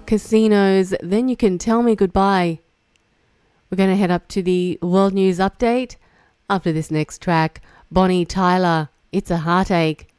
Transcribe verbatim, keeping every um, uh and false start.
casinos, then you can tell me goodbye. We're going to head up to the World News Update after this next track. Bonnie Tyler, It's a Heartache.